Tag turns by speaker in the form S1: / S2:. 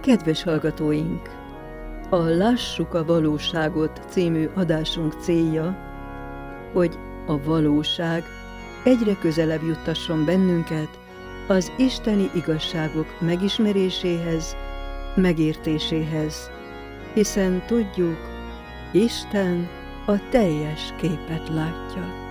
S1: Kedves hallgatóink! A Lássuk a valóságot című adásunk célja, hogy a valóság egyre közelebb juttasson bennünket az isteni igazságok megismeréséhez, megértéséhez, hiszen tudjuk, Isten a teljes képet látja.